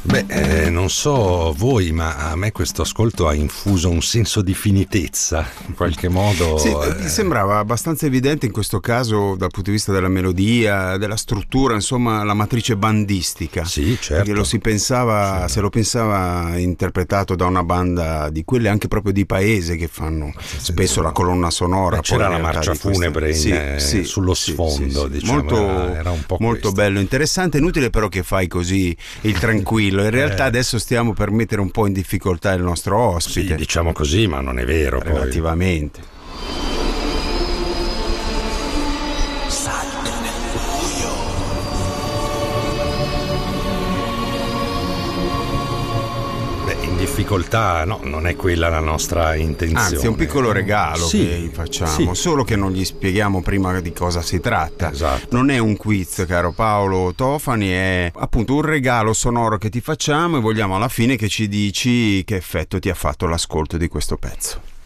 Non so voi, ma a me questo ascolto ha infuso un senso di finitezza, in qualche modo. Sì, mi sembrava abbastanza evidente in questo caso dal punto di vista della melodia, della struttura, insomma la matrice bandistica. Sì, certo. Perché se lo pensava interpretato da una banda di quelle anche proprio di paese che fanno spesso la colonna sonora. C'era la marcia funebre sullo sfondo, diciamo, era un po' molto bello, interessante. Inutile però che fai così il tranquillo. In realtà adesso stiamo per mettere un po' in difficoltà il nostro ospite. Sì, diciamo così, ma non è vero. Relativamente. Salto nel buio. In difficoltà no, non è quella la nostra intenzione. Anzi, è un piccolo regalo che gli facciamo, solo che non gli spieghiamo prima di cosa si tratta. Esatto. Non è un quiz, caro Paolo Tofani, è appunto un regalo sonoro che ti facciamo e vogliamo alla fine che ci dici che effetto ti ha fatto l'ascolto di questo pezzo.